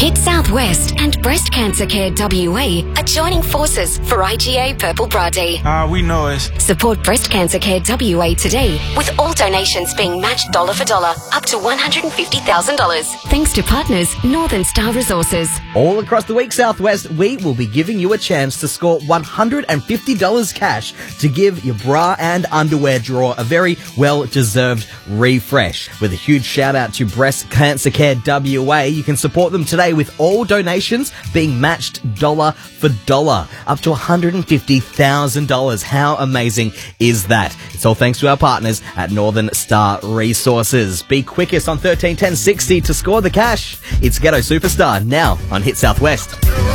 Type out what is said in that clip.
Hit Southwest and Breast Cancer Care WA are joining forces for IGA Purple Bra Day. We know it. Support Breast Cancer Care WA today with all donations being matched dollar for dollar up to $150,000. Thanks to partners Northern Star Resources. All across the week, Southwest, we will be giving you a chance to score $150 cash to give your bra and underwear drawer a very well-deserved refresh. With a huge shout-out to Breast Cancer Care WA, you can support them today with all donations being matched dollar for dollar, up to $150,000. How amazing is that? It's all thanks to our partners at Northern Star Resources. Be quickest on 131060 to score the cash. It's Ghetto Superstar now on Hit Southwest.